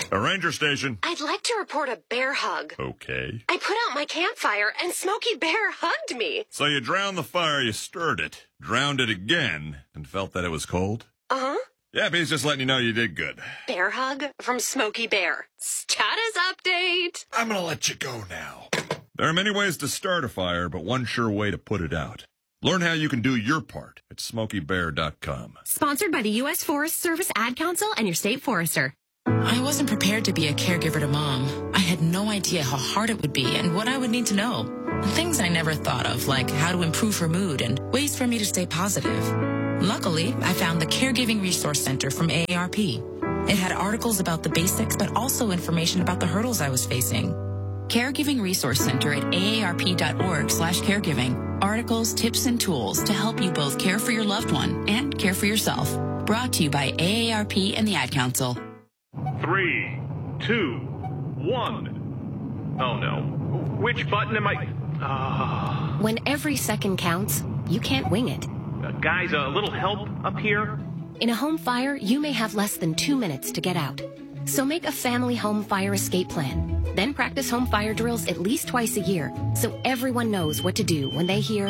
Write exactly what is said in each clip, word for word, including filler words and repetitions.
A ranger station. I'd like to report a bear hug. Okay. I put out my campfire and Smokey Bear hugged me. So you drowned the fire, you stirred it, drowned it again, and felt that it was cold? Uh-huh. Yeah, but he's just letting you know you did good. Bear hug from Smokey Bear. Status update. I'm gonna let you go now. There are many ways to start a fire, but one sure way to put it out. Learn how you can do your part at smokey bear dot com. Sponsored by the U S Forest Service Ad Council and your state forester. I wasn't prepared to be a caregiver to Mom. I had no idea how hard it would be and what I would need to know. Things I never thought of, like how to improve her mood and ways for me to stay positive. Luckily, I found the Caregiving Resource Center from A A R P. It had articles about the basics, but also information about the hurdles I was facing. Caregiving Resource Center at A A R P dot org slash caregiving. Articles, tips, and tools to help you both care for your loved one and care for yourself. Brought to you by A A R P and the Ad Council. Three, two, one. Oh no. Which button am I? Uh, When every second counts, you can't wing it. uh, guys, a little help up here? In a home fire, you may have less than two minutes to get out. So make a family home fire escape plan. Then practice home fire drills at least twice a year so everyone knows what to do when they hear.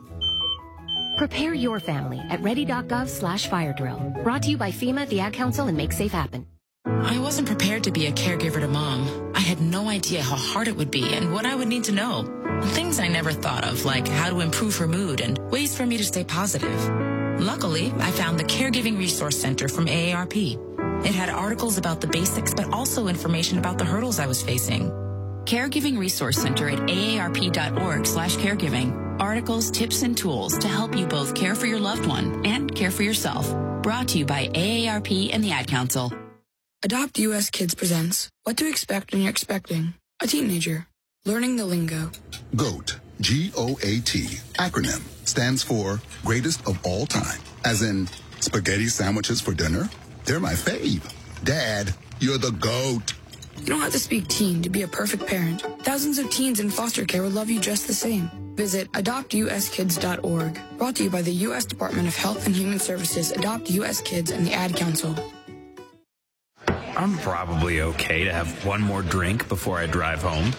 Prepare your family at ready.gov slash fire drill. Brought to you by FEMA, the Ad Council, and Make Safe Happen. I wasn't prepared to be a caregiver to Mom. I had no idea how hard it would be and what I would need to know. Things I never thought of, like how to improve her mood and ways for me to stay positive. Luckily, I found the Caregiving Resource Center from A A R P. It had articles about the basics, but also information about the hurdles I was facing. Caregiving Resource Center at A A R P dot org slash caregiving. Articles, tips, and tools to help you both care for your loved one and care for yourself. Brought to you by A A R P and the Ad Council. Adopt U S Kids presents What to Expect When You're Expecting a Teenager. Learning the lingo. GOAT, G O A T, acronym, stands for Greatest of All Time. As in, spaghetti sandwiches for dinner? They're my fave. Dad, you're the GOAT. You don't have to speak teen to be a perfect parent. Thousands of teens in foster care will love you just the same. Visit adopt U S kids dot org. Brought to you by the U S Department of Health and Human Services, Adopt U S Kids, and the Ad Council. I'm probably okay to have one more drink before I drive home.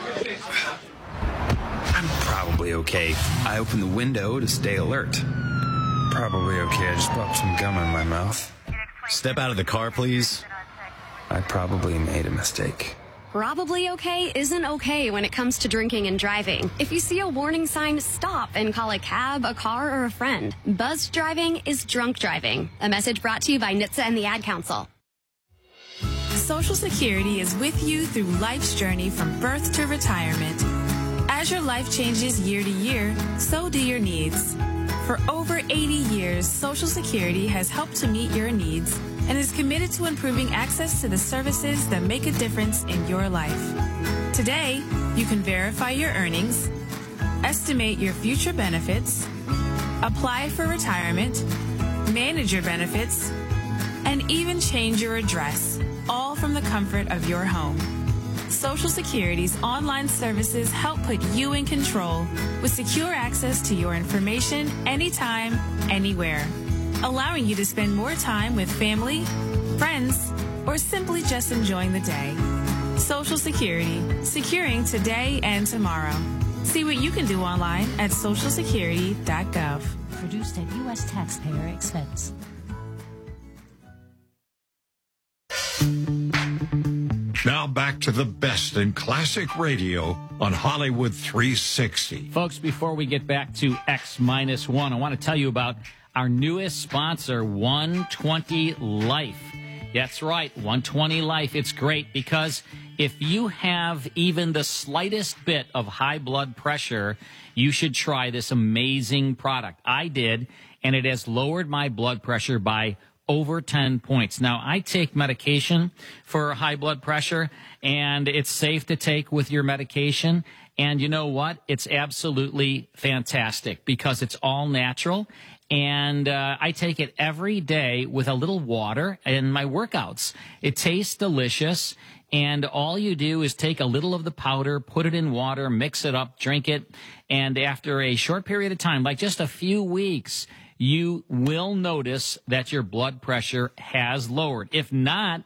I'm probably okay. I open the window to stay alert. Probably okay. I just popped some gum in my mouth. Step out of the car, please. I probably made a mistake. Probably okay isn't okay when it comes to drinking and driving. If you see a warning sign, stop and call a cab, a car, or a friend. Buzzed driving is drunk driving. A message brought to you by N H T S A and the Ad Council. Social Security is with you through life's journey from birth to retirement. As your life changes year to year, so do your needs. For over eighty years, Social Security has helped to meet your needs and is committed to improving access to the services that make a difference in your life. Today, you can verify your earnings, estimate your future benefits, apply for retirement, manage your benefits, and even change your address, all from the comfort of your home. Social Security's online services help put you in control with secure access to your information anytime, anywhere, allowing you to spend more time with family, friends, or simply just enjoying the day. Social Security, securing today and tomorrow. See what you can do online at social security dot gov. Produced at U S taxpayer expense. Now back to the best in classic radio on Hollywood three sixty. Folks, before we get back to X minus one, I want to tell you about our newest sponsor, one twenty Life. That's right, one twenty Life. It's great because if you have even the slightest bit of high blood pressure, you should try this amazing product. I did, and it has lowered my blood pressure by over ten points. Now, I take medication for high blood pressure, and it's safe to take with your medication. And you know what? It's absolutely fantastic because it's all natural. And uh, I take it every day with a little water in my workouts. It tastes delicious. And all you do is take a little of the powder, put it in water, mix it up, drink it. And after a short period of time, like just a few weeks, you will notice that your blood pressure has lowered. If not,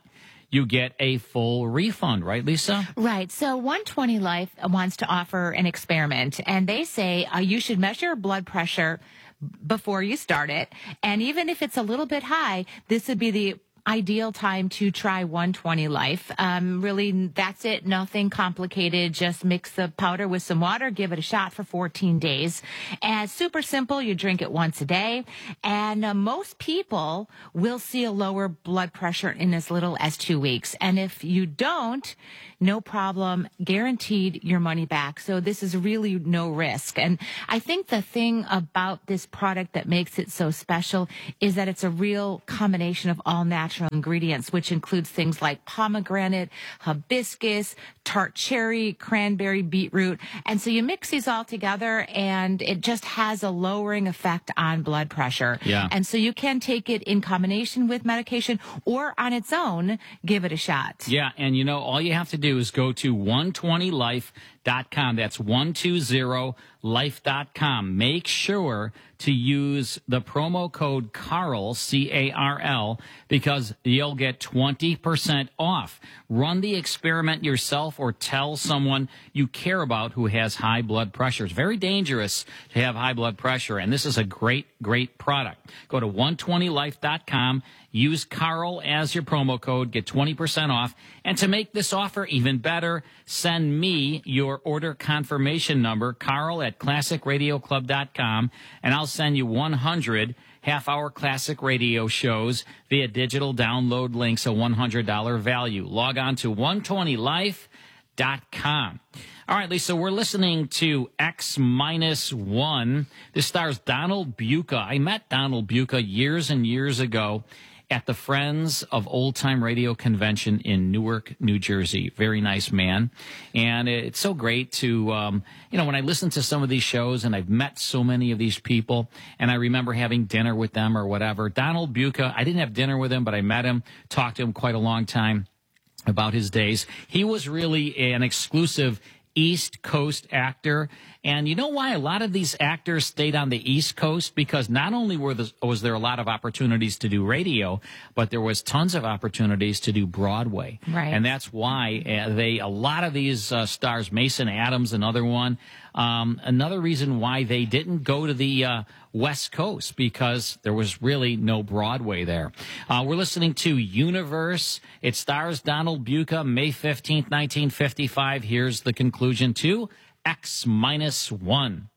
you get a full refund, right, Lisa? Right. So one twenty Life wants to offer an experiment, and they say uh, you should measure your blood pressure before you start it. And even if it's a little bit high, this would be the ideal time to try one twenty Life. Um, really, that's it. Nothing complicated. Just mix the powder with some water, give it a shot for fourteen days. And super simple. You drink it once a day. And uh, most people will see a lower blood pressure in as little as two weeks. And if you don't, no problem, guaranteed your money back. So this is really no risk. And I think the thing about this product that makes it so special is that it's a real combination of all natural ingredients, which includes things like pomegranate, hibiscus, tart cherry, cranberry, beetroot. And so you mix these all together and it just has a lowering effect on blood pressure. Yeah. And so you can take it in combination with medication or on its own, give it a shot. Yeah, and you know, all you have to do is go to one twenty life dot com. That's one twenty life dot com. Make sure to use the promo code Carl, C A R L, because you'll get twenty percent off. Run the experiment yourself or tell someone you care about who has high blood pressure. It's very dangerous to have high blood pressure, and this is a great, great product. Go to one twenty life dot com. Use Carl as your promo code, get twenty percent off. And to make this offer even better, send me your order confirmation number, Carl at classic radio club dot com, and I'll send you one hundred half-hour classic radio shows via digital download links, a one hundred dollars value. Log on to one twenty life dot com. All right, Lisa, we're listening to X minus one. This stars Donald Buca. I met Donald Buca years and years ago at the Friends of Old Time Radio Convention in Newark, New Jersey. Very nice man. And it's so great to, um, you know, when I listen to some of these shows and I've met so many of these people and I remember having dinner with them or whatever. Donald Buca, I didn't have dinner with him, but I met him, talked to him quite a long time about his days. He was really an exclusive East Coast actor. And you know why a lot of these actors stayed on the East Coast? Because not only were the, was there a lot of opportunities to do radio, but there was tons of opportunities to do Broadway. Right. And that's why uh, they, a lot of these uh, stars, Mason Adams, another one, um, another reason why they didn't go to the uh, West Coast, because there was really no Broadway there. Uh, we're listening to Universe. It stars Donald Buca, May fifteenth, nineteen fifty-five. Here's the conclusion to X minus one.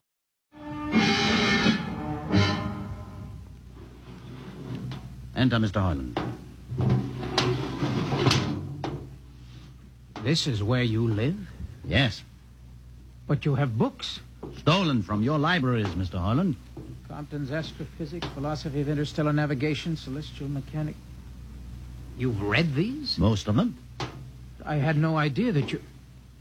Enter, Mister Harlan. This is where you live? Yes. But you have books. Stolen from your libraries, Mister Harlan. Compton's Astrophysics, Philosophy of Interstellar Navigation, Celestial Mechanics. You've read these? Most of them. I had no idea that you...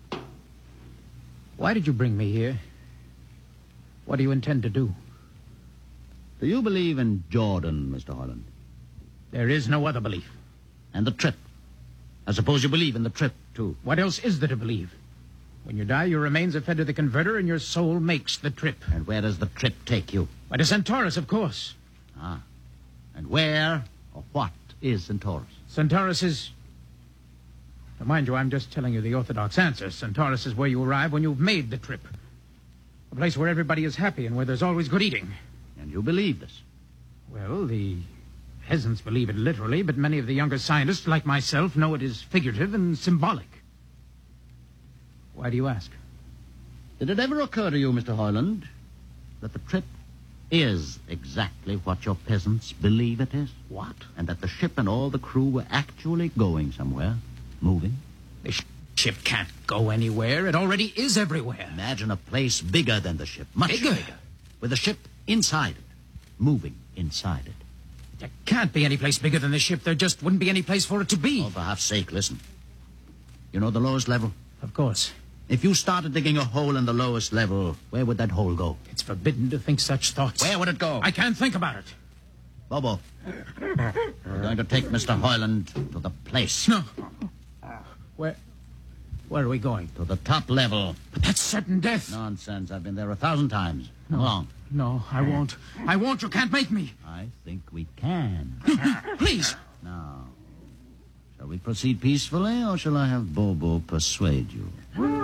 Why did you bring me here? What do you intend to do? Do you believe in Jordan, Mister Harlan? There is no other belief. And the trip? I suppose you believe in the trip, too. What else is there to believe? When you die, your remains are fed to the converter and your soul makes the trip. And where does the trip take you? Why, to Centaurus, of course. Ah. And where or what is Centaurus? Centaurus is... Now, mind you, I'm just telling you the orthodox answer. Centaurus is where you arrive when you've made the trip. A place where everybody is happy and where there's always good eating. And you believe this? Well, the peasants believe it literally, but many of the younger scientists, like myself, know it is figurative and symbolic. Why do you ask? Did it ever occur to you, Mister Hoyland, that the trip is exactly what your peasants believe it is? What? And that the ship and all the crew were actually going somewhere, moving? The sh- ship can't go anywhere. It already is everywhere. Imagine a place bigger than the ship, much bigger, bigger with the ship inside it, moving inside it. There can't be any place bigger than the ship. There just wouldn't be any place for it to be. Oh, for half's sake, listen. You know the lowest level? Of course. If you started digging a hole in the lowest level, where would that hole go? It's forbidden to think such thoughts. Where would it go? I can't think about it. Bobo, we're going to take Mister Hoyland to the place. No. Where... Where are we going? To the top level. But that's certain death. Nonsense. I've been there a thousand times. No. Come along. No, I won't. I won't. You can't make me. I think we can. Please. Now, shall we proceed peacefully, or shall I have Bobo persuade you?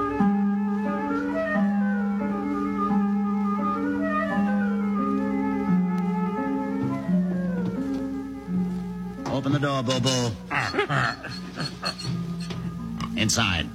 Open the door, Bobo. Inside.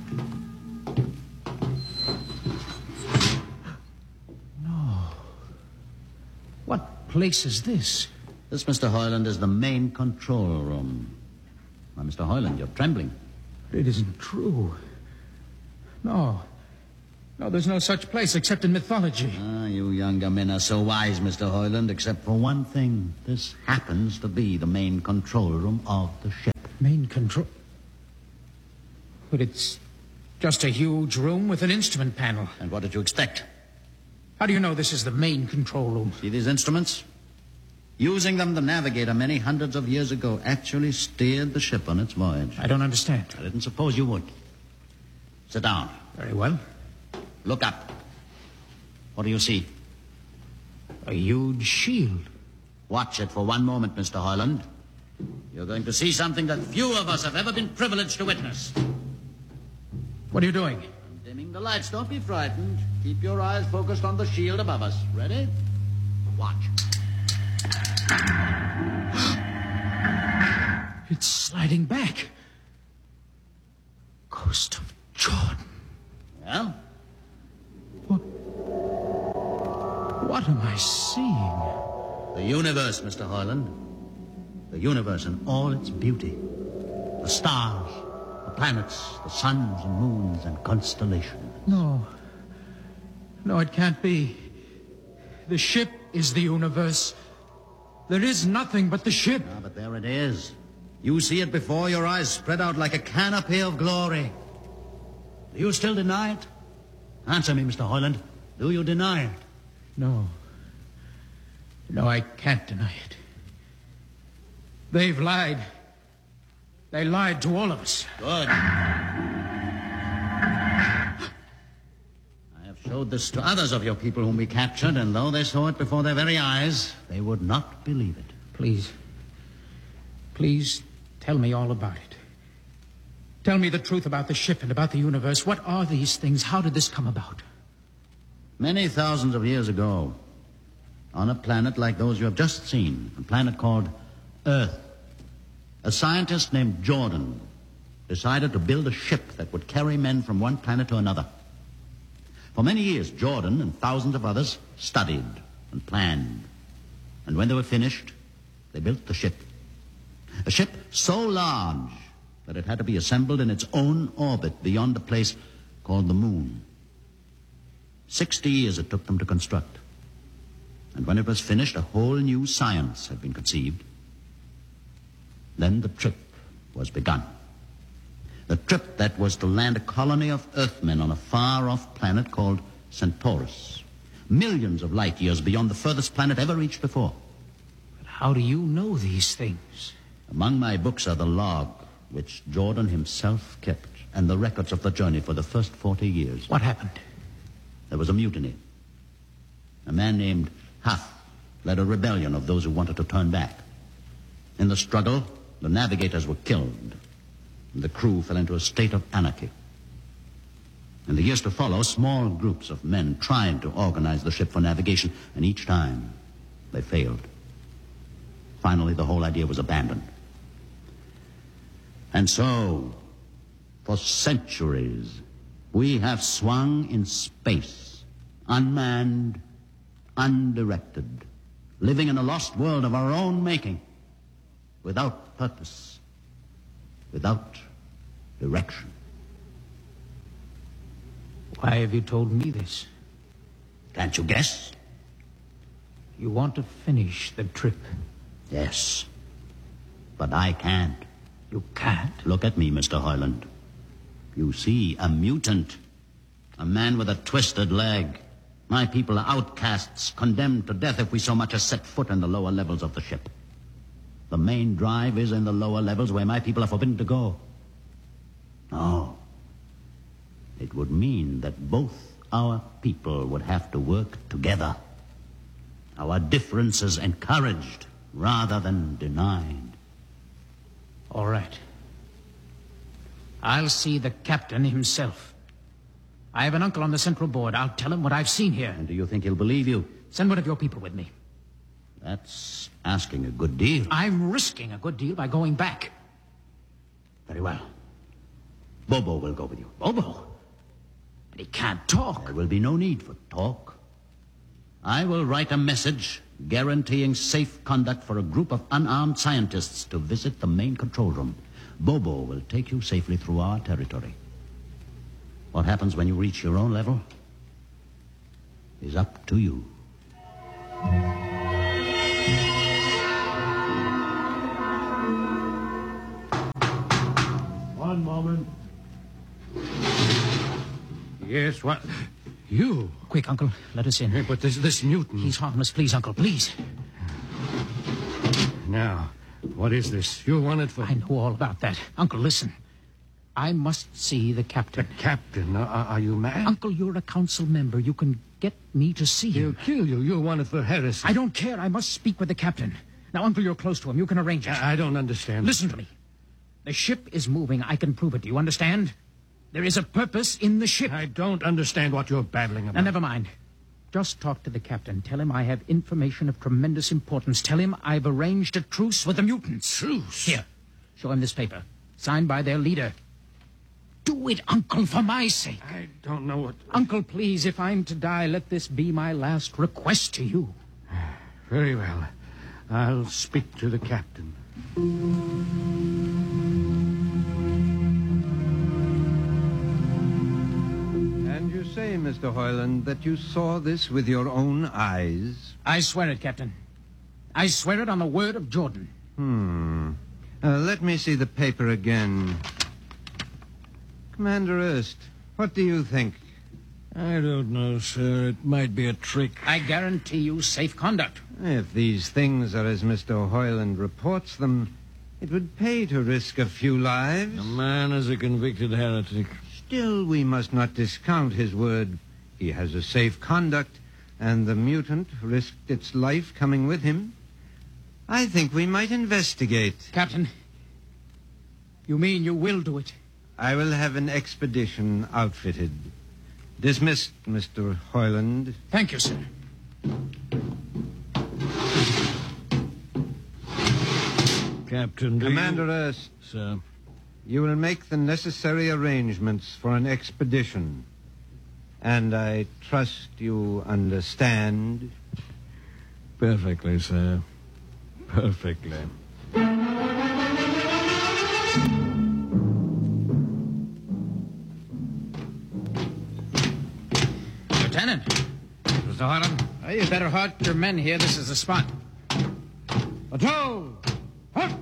No. What place is this? This, Mister Hoyland, is the main control room. Now, Mister Hoyland, you're trembling. It isn't true. No. No, there's no such place except in mythology. Ah, you younger men are so wise, Mister Hoyland, except for one thing. This happens to be the main control room of the ship. Main control? But it's just a huge room with an instrument panel. And what did you expect? How do you know this is the main control room? See these instruments? Using them, the navigator many hundreds of years ago actually steered the ship on its voyage. I don't understand. I didn't suppose you would. Sit down. Very well. Look up. What do you see? A huge shield. Watch it for one moment, Mister Hoyland. You're going to see something that few of us have ever been privileged to witness. What are you doing? I'm dimming the lights. Don't be frightened. Keep your eyes focused on the shield above us. Ready? Watch. It's sliding back. Ghost of Jordan. Well? What? What am I seeing? The universe, Mister Hoyland. The universe in all its beauty. The stars, the planets, the suns and moons and constellations. No. No, it can't be. The ship is the universe. There is nothing but the ship. Ah, but there it is. You see it before your eyes, spread out like a canopy of glory. Do you still deny it? Answer me, Mister Hoyland. Do you deny it? No. No, I can't deny it. They've lied. They lied to all of us. Good. I have showed this to others of your people whom we captured, and though they saw it before their very eyes, they would not believe it. Please. Please tell me all about it. Tell me the truth about the ship and about the universe. What are these things? How did this come about? Many thousands of years ago, on a planet like those you have just seen, a planet called Earth, a scientist named Jordan decided to build a ship that would carry men from one planet to another. For many years, Jordan and thousands of others studied and planned. And when they were finished, they built the ship. A ship so large that it had to be assembled in its own orbit beyond a place called the moon. Sixty years it took them to construct. And when it was finished, a whole new science had been conceived. Then the trip was begun. The trip that was to land a colony of Earthmen on a far-off planet called Centaurus, millions of light years beyond the furthest planet ever reached before. But how do you know these things? Among my books are the log, which Jordan himself kept, and the records of the journey for the first forty years. What happened? There was a mutiny. A man named Huth led a rebellion of those who wanted to turn back. In the struggle, the navigators were killed, and the crew fell into a state of anarchy. In the years to follow, small groups of men tried to organize the ship for navigation, and each time they failed. Finally, the whole idea was abandoned. And so, for centuries, we have swung in space, unmanned, undirected, living in a lost world of our own making, without purpose, without direction. Why have you told me this? Can't you guess? You want to finish the trip. Yes, but I can't. You can't? Look at me, Mister Hoyland. You see, a mutant, a man with a twisted leg. My people are outcasts, condemned to death if we so much as set foot in the lower levels of the ship. The main drive is in the lower levels where my people are forbidden to go. No. It would mean that both our people would have to work together. Our differences encouraged rather than denied. All right. I'll see the captain himself. I have an uncle on the Central Board. I'll tell him what I've seen here. And do you think he'll believe you? Send one of your people with me. That's asking a good deal. I'm risking a good deal by going back. Very well. Bobo will go with you. Bobo? But he can't talk. There will be no need for talk. I will write a message guaranteeing safe conduct for a group of unarmed scientists to visit the main control room. Bobo will take you safely through our territory. What happens when you reach your own level is up to you. One moment. Yes, what? You? Quick, Uncle. Let us in. Hey, but this, this mutant... He's harmless. Please, Uncle, please. Now, what is this? You want it for... I know all about that. Uncle, listen. I must see the captain. The captain? Are, are you mad? Uncle, you're a council member. You can get me to see him. He'll kill you. You want it for heresy. I don't care. I must speak with the captain. Now, Uncle, you're close to him. You can arrange it. I, I don't understand. Listen to me. The ship is moving. I can prove it. Do you understand? There is a purpose in the ship. I don't understand what you're babbling about. Now, never mind. Just talk to the captain. Tell him I have information of tremendous importance. Tell him I've arranged a truce with the mutants. Truce? Here. Show him this paper. Signed by their leader. Do it, Uncle, for my sake. I don't know what... Uncle, please, if I'm to die, let this be my last request to you. Very well. I'll speak to the captain. And you say, Mister Hoyland, that you saw this with your own eyes? I swear it, Captain. I swear it on the word of Jordan. Hmm. Uh, let me see the paper again. Commander Erst, what do you think? I don't know, sir. It might be a trick. I guarantee you safe conduct. If these things are as Mister Hoyland reports them, it would pay to risk a few lives. The man is a convicted heretic. Still, we must not discount his word. He has a safe conduct, and the mutant risked its life coming with him. I think we might investigate. Captain, you mean you will do it? I will have an expedition outfitted. Dismissed, Mister Hoyland. Thank you, sir. Captain, do Commander you... Erst. Sir. You will make the necessary arrangements for an expedition. And I trust you understand. Perfectly, sir. Perfectly. Lieutenant. Mister Hoyland? Well, you better halt your men here. This is the spot. Patrol! Halt!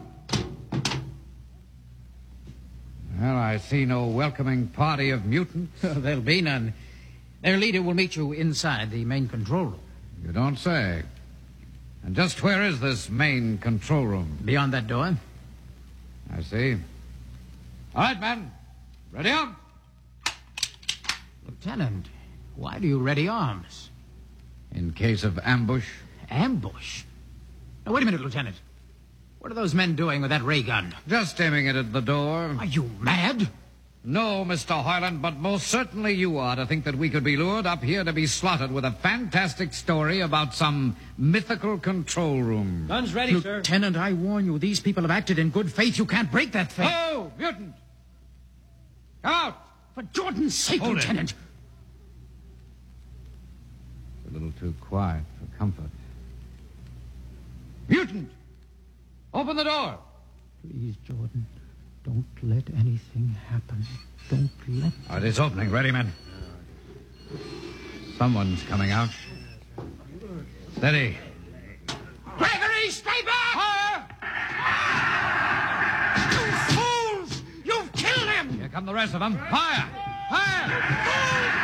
Well, I see no welcoming party of mutants. There'll be none. Their leader will meet you inside the main control room. You don't say. And just where is this main control room? Beyond that door. I see. All right, men. Ready up. Lieutenant, why do you ready arms? In case of ambush. Ambush? Now, wait a minute, Lieutenant. What are those men doing with that ray gun? Just aiming it at the door. Are you mad? No, Mister Hoyland, but most certainly you are to think that we could be lured up here to be slaughtered with a fantastic story about some mythical control room. Guns ready, Lieutenant, sir. Lieutenant, I warn you, these people have acted in good faith. You can't break that faith. Oh, mutant! Come out! For Jordan's sake, Hold Lieutenant. It. A little too quiet for comfort. Mutant! Open the door! Please, Jordan. Don't let anything happen. Don't let... All right, it's opening. Ready, men? Someone's coming out. Steady. Gregory, stay back! Fire! You fools! You've killed him! Here come the rest of them. Fire! Fire!